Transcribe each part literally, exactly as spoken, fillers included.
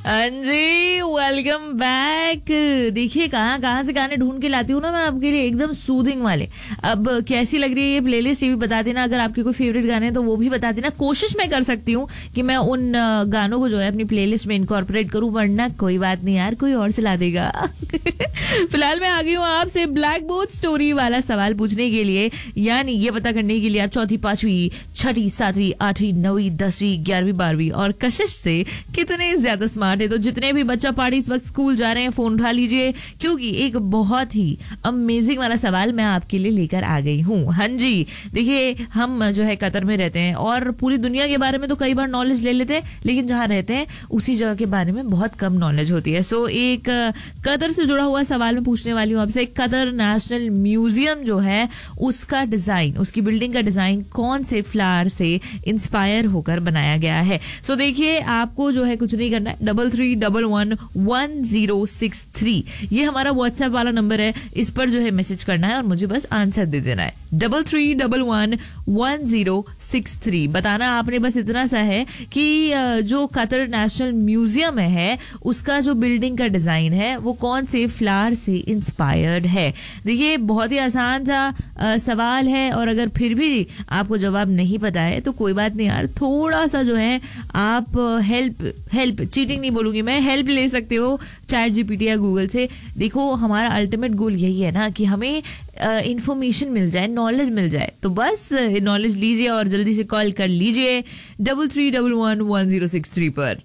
हाँ जी, welcome back. देखिए कहाँ कहाँ से गाने ढूंढ के लाती हूँ ना मैं आपके लिए, एकदम सूदिंग वाले। अब कैसी लग रही है ये प्लेलिस्ट ये भी बता देना। अगर आपके कोई फेवरेट गाने हैं तो वो भी बता देना। कोशिश मैं कर सकती हूँ कि मैं उन गानों को जो है अपनी प्लेलिस्ट में इनकॉर्पोरेट करूँ, वरना कोई बात नहीं यार, कोई और चला देगा। फिलहाल मैं आ गई हूँ आपसे ब्लैक बोर्ड स्टोरी वाला सवाल पूछने के लिए, यानी ये पता करने के लिए आप चौथी, पांचवी, छठी, सातवीं, आठवीं, नौवीं, दसवीं, ग्यारहवीं, बारहवीं और कशिश से कितने ज्यादा स्मार्ट है। तो जितने भी बच्चा पार्टी इस वक्त स्कूल जा रहे हैं, फोन उठा लीजिए, क्योंकि एक बहुत ही अमेजिंग वाला सवाल मैं आपके लिए लेकर आ गई हूँ। हाँ जी, देखिए हम जो है कतर में रहते हैं और पूरी दुनिया के बारे में तो कई बार नॉलेज ले लेते हैं, लेकिन जहाँ रहते हैं उसी जगह के बारे में बहुत कम नॉलेज होती है। सो एक कतर से जुड़ा हुआ सवाल मैं पूछने वाली हूँ आपसे। कतर नेशनल म्यूजियम जो है उसका डिजाइन, उसकी बिल्डिंग का डिजाइन कौन से फ्लावर से इंस्पायर होकर बनाया गया है। सो देखिए आपको जो है कुछ नहीं करना है, double three double one one zero six three ये हमारा व्हाट्सएप वाला नंबर है। इस पर जो है मैसेज करना है और मुझे बस आंसर दे देना है। Double three double one one zero six three बताना आपने बस इतना सा है कि जो कतर नेशनल म्यूजियम है उसका जो बिल्डिंग का डिजाइन है वो कौन से फ्लावर से इंस्पायर्ड है। देखिए बहुत ही आसान सा सवाल है और अगर फिर भी आपको जवाब नहीं पता है तो कोई बात नहीं यार, थोड़ा सा जो है आप हेल्प हेल्प चीटिंग नहीं बोलूंगी मैं, हेल्प ले सकते हो चैट जीपीटी या गूगल से। देखो हमारा अल्टीमेट गोल यही है ना कि हमें इंफॉर्मेशन मिल जाए, नॉलेज मिल जाए, तो बस नॉलेज लीजिए और जल्दी से कॉल कर लीजिए double three double one one zero six three पर।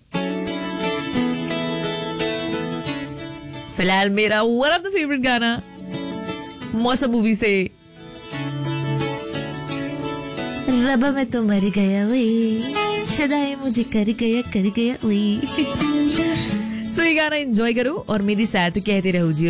फिलहाल मेरा वन ऑफ द फेवरेट गाना मौसम मूवी से रबा में तो मर गया वही, सदाए मुझे कर गया कर गया वही। सो ये गाना एंजॉय करो और मेरी साथ कहते रहो जी।